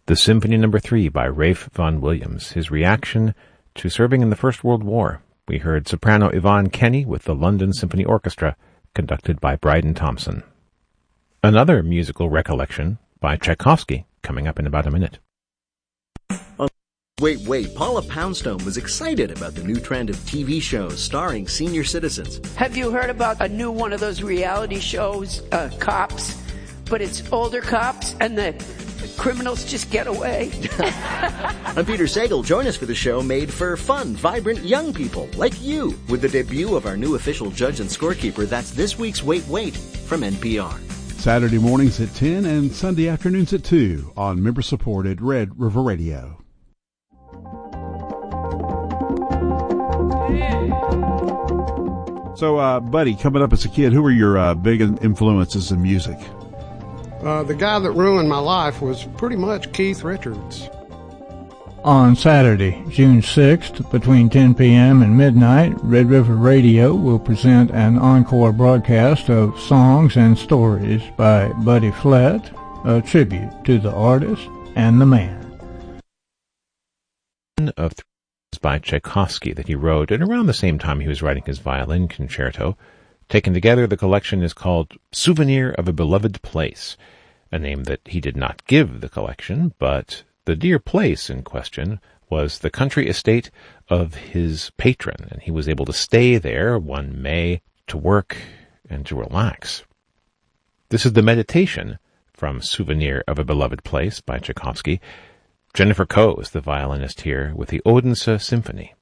The Symphony No. 3 by Ralph Vaughan Williams, his reaction to serving in the First World War. We heard soprano Yvonne Kenny with the London Symphony Orchestra, conducted by Bryden Thompson. Another musical recollection by Tchaikovsky, coming up in about a minute. Wait, Paula Poundstone was excited about the new trend of TV shows starring senior citizens. Have you heard about a new one of those reality shows, Cops, but it's older cops and the criminals just get away? I'm Peter Sagal. Join us for the show made for fun, vibrant young people like you with the debut of our new official judge and scorekeeper. That's this week's Wait from NPR. Saturday mornings at 10 and Sunday afternoons at 2 on member-supported Red River Radio. So, Buddy, coming up as a kid, who were your big influences in music? The guy that ruined my life was pretty much Keith Richards. On Saturday, June 6th, between 10 p.m. and midnight, Red River Radio will present an encore broadcast of Songs and Stories by Buddy Flett, a tribute to the artist and the man. Of by Tchaikovsky that he wrote at around the same time he was writing his violin concerto. Taken together, the collection is called Souvenir of a Beloved Place, a name that he did not give the collection, but the dear place in question was the country estate of his patron, and he was able to stay there one May to work and to relax. This is the meditation from Souvenir of a Beloved Place by Tchaikovsky. Jennifer Coe is the violinist here with the Odense Symphony.